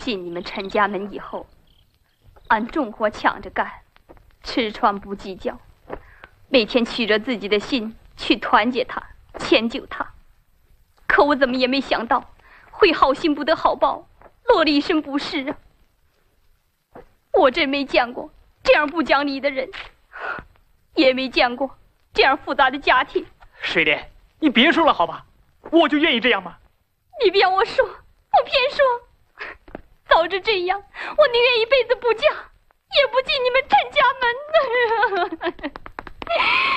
进你们陈家门以后，俺重活抢着干，吃穿不计较，每天曲着自己的心去团结他，迁就他。可我怎么也没想到，会好心不得好报，落了一身不是啊！我真没见过这样不讲理的人，也没见过这样复杂的家庭。 水莲，你别说了好吧，我就愿意这样吗？ 你别我说，我偏说，早知这样，我宁愿一辈子不嫁，也不进你们陈家门。